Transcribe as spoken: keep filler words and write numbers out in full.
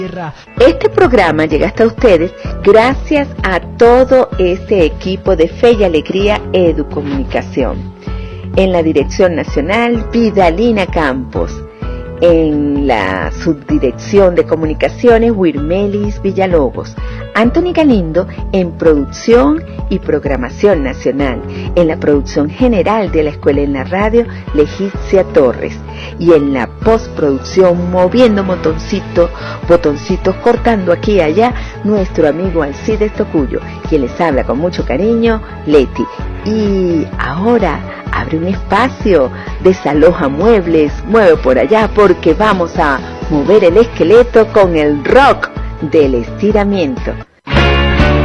Este programa llega hasta ustedes gracias a todo este equipo de Fe y Alegría Educomunicación. En la dirección nacional, Vidalina Campos. En la subdirección de comunicaciones, Wirmelis Villalobos. Anthony Galindo en producción y programación nacional. En la producción general de la Escuela en la Radio, Legicia Torres. Y en la postproducción, moviendo botoncitos, botoncitos, cortando aquí y allá, nuestro amigo Alcides Tocuyo, quien les habla con mucho cariño, Leti. Y ahora abre un espacio, desaloja muebles, mueve por allá, porque vamos a mover el esqueleto con el rock del estiramiento.